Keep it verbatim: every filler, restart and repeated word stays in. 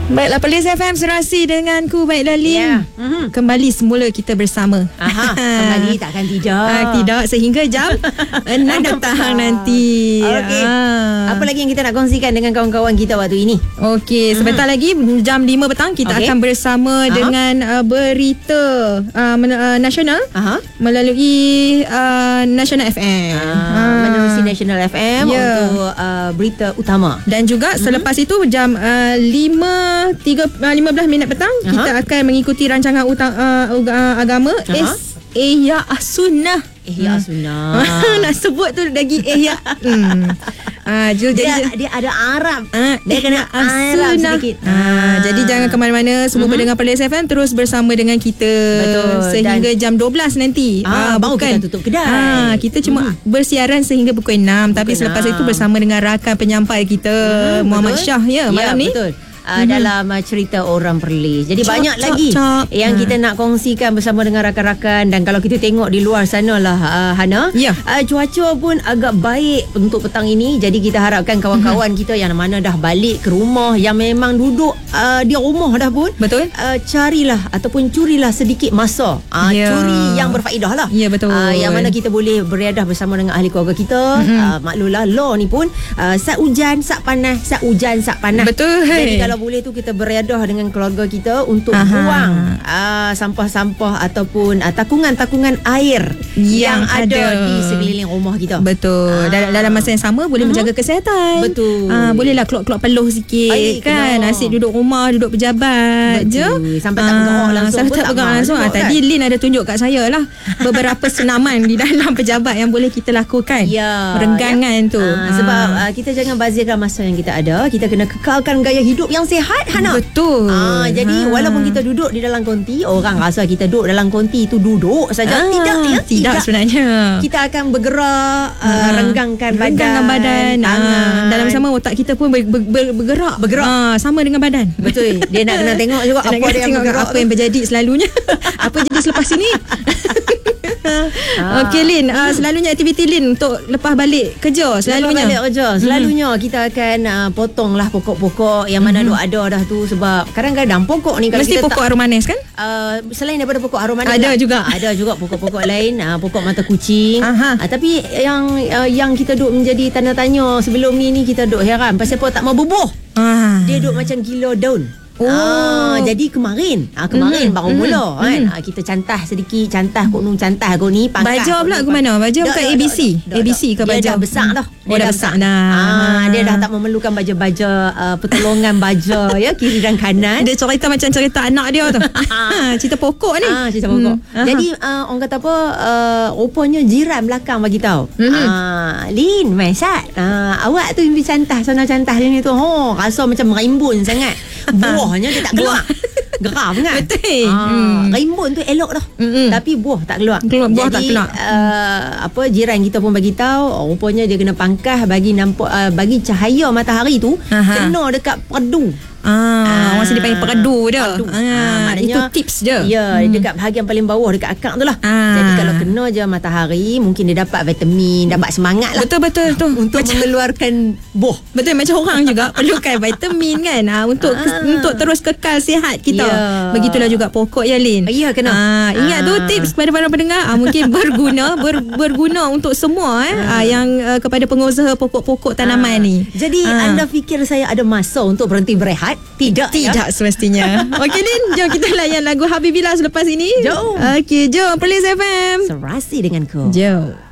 Baiklah, Perlis F M Serasi denganku. Baiklah Lin, yeah. mm-hmm. kembali semula kita bersama. Aha, kembali takkan tidak. Ah, tidak sehingga jam enam petang nanti. Okey. Ah. Apa lagi yang kita nak kongsikan dengan kawan-kawan kita waktu ini? Okey, sebentar mm-hmm. lagi jam lima petang kita okay. akan bersama Aha. dengan uh, berita uh, men- uh, nasional Aha. melalui uh, Nasional F M. Ah, ah. Menerusi Nasional F M yeah. untuk uh, berita utama. Dan juga mm-hmm. selepas itu jam uh, lima lima belas minit petang uh-huh. kita akan mengikuti rancangan utang, uh, uh, agama uh-huh. S Ihya As-Sunnah. Ihya As-Sunnah. Nak sebut tu lagi Ihya. hmm. uh, dia, dia, dia ada Arab. Uh, dia kena Arab sedikit. Uh, uh. Jadi jangan ke mana-mana. Semua uh-huh. pendengar Perlis F M terus bersama dengan kita. Betul. Sehingga Dan, jam dua belas nanti. Uh, uh, baru bukan, kita tutup kedai. Uh, kita cuma uh-huh. bersiaran sehingga pukul enam. Tapi pukul selepas enam. Itu bersama dengan rakan penyampai kita uh-huh. Muhammad betul? Syah ya malam ya, ni. Betul. Uh, mm-hmm. dalam uh, cerita orang Perlis. Jadi cop, banyak cop, lagi cop. yang hmm. kita nak kongsikan bersama dengan rakan-rakan. Dan kalau kita tengok di luar sana lah uh, Hana yeah. uh, cuaca pun agak baik untuk petang ini. Jadi kita harapkan kawan-kawan mm-hmm. kita yang mana dah balik ke rumah, yang memang duduk uh, di rumah dah pun, betul, uh, carilah ataupun curilah sedikit masa uh, yeah. curi yang berfaedah lah. Ya yeah, betul. uh, Yang mana kita boleh beriadah bersama dengan ahli keluarga kita. mm-hmm. uh, Maklumlah law ni pun uh, sat hujan, sat panas, sat hujan, sat panas. Betul. Jadi kalau boleh tu kita beriadah dengan keluarga kita untuk Aha. buang uh, sampah-sampah ataupun uh, takungan-takungan air yang, yang ada, ada di sekeliling rumah kita. Betul. Dalam, dalam masa yang sama boleh uh-huh. menjaga kesihatan. Betul. Uh, bolehlah keluar-keluar peluh sikit. Ay, kan. Kena. Asyik duduk rumah, duduk pejabat Betul. je. Sampai tak bergerak langsung. Sampai tak bergerak langsung. Ah, tadi kan? Lin ada tunjuk kat saya lah beberapa senaman di dalam pejabat yang boleh kita lakukan. Ya. Renggangan ya. tu. Uh, sebab uh, kita jangan bazirkan masa yang kita ada. Kita kena kekalkan gaya hidup yang sihat. Hana. Betul. Ah, jadi ha. walaupun kita duduk di dalam konti, orang rasa kita duduk dalam konti itu duduk saja. Ah, tidak ya. Tidak, tidak sebenarnya. Kita akan bergerak, ha. uh, renggangkan badan, renggangkan badan, tangan. Ah, dalam sama otak kita pun ber, ber, ber, bergerak. Bergerak. Ah, sama dengan badan. Betul. Dia nak kena tengok juga apa dia yang bergerak, apa yang berjadi selalunya. Apa jadi selepas ini. Ah. Okey Lin, uh, selalunya aktiviti Lin untuk lepas balik kerja selalunya. Lepas balik kerja, selalunya hmm. kita akan uh, potonglah pokok-pokok yang mana hmm. duk ada dah tu, sebab kadang-kadang pokok ni kalau mesti kita pokok tak, harum manis kan? Uh, selain daripada pokok harum manis ada tak, juga. Ada juga pokok-pokok lain, uh, pokok mata kucing. Uh, tapi yang uh, yang kita duk menjadi tanda tanya sebelum ni ni kita duk heran pasal apa tak mau bubuh. Ah. Dia duk macam gila daun. Oh. Ah, jadi kemarin ah, Kemarin mm-hmm. baru mula mm-hmm. kan ah, kita cantah sedikit. Cantah kot ni, cantah kot ni, pangkat. Baja pula ke mana? Baja bukan A B C. A B C ke baja? Dia dah besar dah. Dia, dia dah besar dah. Ah, dia dah tak memerlukan baja-baja uh, pertolongan baja ya kiri dan kanan. Dia cerita macam cerita anak dia tu. Cerita pokok ni. Ah, cerita pokok. Hmm. Jadi uh, orang kata apa, uh, rupanya jiran belakang bagi tahu. Mm-hmm. Ah, Lin, Maisat. Ah, awak tu impi cantah sana cantah ni tu. Oh, rasa macam merimbun sangat. Buahnya dia tak keluar. Geram kan? Betul. Ah, hmm. Rimbun tu elok dah. Mm-hmm. Tapi buah tak keluar. keluar buah Jadi, tak keluar. Uh, apa jiran kita pun bagi tahu, oh, rupanya dia kena pangkah bagi nampak uh, bagi cahaya matahari tu Aha. kena dekat perdu. Ah, orang sini panggil perdu dia. Ah, ah, itu tips dia. Ya, hmm. dekat bahagian paling bawah dekat akak tu lah. Ah. Jadi kalau kena je matahari, mungkin dia dapat vitamin, dapat semangat lah. Betul betul tu untuk macam, mengeluarkan buah. Betul, macam orang juga perlukan vitamin kan. Ah, untuk ah. ke, untuk terus kekal sihat kita. Ya. Begitulah juga pokok ya Lin. Ya, kena. Ah, ingat ah. tu tips kepada para pendengar. Ah, mungkin berguna ber, berguna untuk semua eh ah. Ah, yang uh, kepada pengusaha pokok-pokok tanaman ah. ni. Jadi ah. anda fikir saya ada masa untuk berhenti berehat? Tidak, Tidak ya? semestinya. Okey Lin, jom kita layan lagu Habibillah selepas ini. Jom. Okey, jom Perlis F M Serasi denganku. Jom.